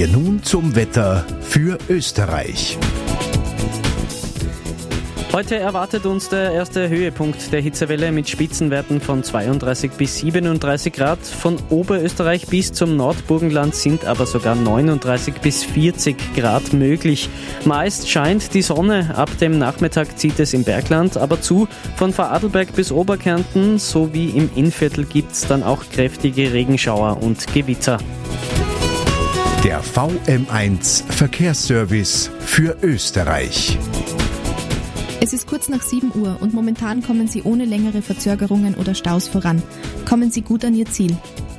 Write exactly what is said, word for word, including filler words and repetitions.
wir nun zum Wetter für Österreich. Heute erwartet uns der erste Höhepunkt der Hitzewelle mit Spitzenwerten von zweiunddreißig bis siebenunddreißig Grad. Von Oberösterreich bis zum Nordburgenland sind aber sogar neununddreißig bis vierzig Grad möglich. Meist scheint die Sonne, ab dem Nachmittag zieht es im Bergland aber zu. Von Vorarlberg bis Oberkärnten sowie im Innviertel gibt es dann auch kräftige Regenschauer und Gewitter. Der V M eins Verkehrsservice für Österreich. Es ist kurz nach sieben Uhr und momentan kommen Sie ohne längere Verzögerungen oder Staus voran. Kommen Sie gut an Ihr Ziel.